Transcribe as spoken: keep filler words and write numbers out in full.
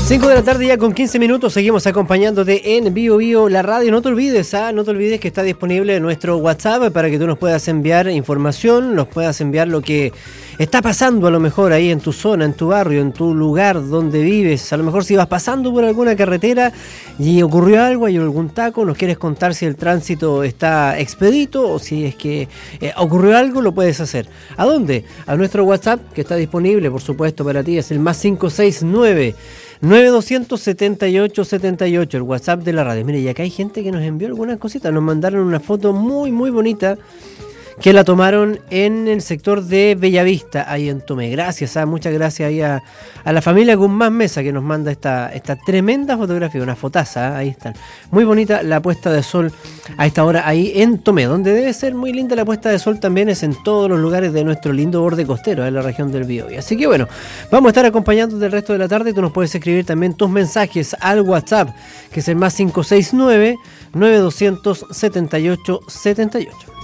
cinco de la tarde ya con quince minutos, seguimos acompañándote en Bio Bio, la radio. No te olvides, ¿ah? no te olvides que está disponible nuestro WhatsApp para que tú nos puedas enviar información, nos puedas enviar lo que está pasando a lo mejor ahí en tu zona, en tu barrio, en tu lugar donde vives. A lo mejor si vas pasando por alguna carretera y ocurrió algo, hay algún taco, nos quieres contar si el tránsito está expedito o si es que eh, ocurrió algo, lo puedes hacer. ¿A dónde? A nuestro WhatsApp, que está disponible, por supuesto, para ti, es el más cinco seis nueve, nueve dos cero cero, siete ocho siete ocho, el WhatsApp de la radio. Mire, y acá hay gente que nos envió algunas cositas, nos mandaron una foto muy muy bonita que la tomaron en el sector de Bellavista, ahí en Tomé. Gracias, ¿ah? muchas gracias ahí a, a la familia Guzmán Mesa que nos manda esta, esta tremenda fotografía, una fotaza, ¿ah? Ahí están. Muy bonita la puesta de sol a esta hora ahí en Tomé, donde debe ser muy linda la puesta de sol también es en todos los lugares de nuestro lindo borde costero, en la región del Biobío. Así que bueno, vamos a estar acompañándote el resto de la tarde. Tú nos puedes escribir también tus mensajes al WhatsApp, que es el más cinco seis nueve, nueve dos cero cero, siete ocho siete ocho.